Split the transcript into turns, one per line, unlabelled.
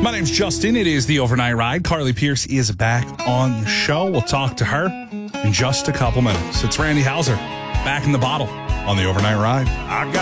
My name's Justin. It is the Overnight Ride. Carly Pierce is back on the show. We'll talk to her in just a couple minutes. It's Randy Hauser back in the bottle on the Overnight Ride.
I got